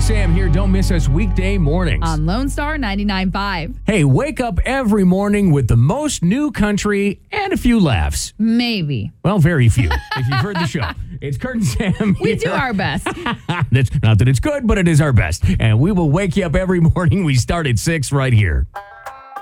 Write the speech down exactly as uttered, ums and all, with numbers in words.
Sam here. Don't miss us weekday mornings. On Lone Star ninety-nine point five. Hey, wake up every morning with the most new country and a few laughs. Maybe. Well, very few, if you've heard the show. It's Kurt and Sam We here. do our best. That's not that it's good, but it is our best. And we will wake you up every morning. We start at six right here.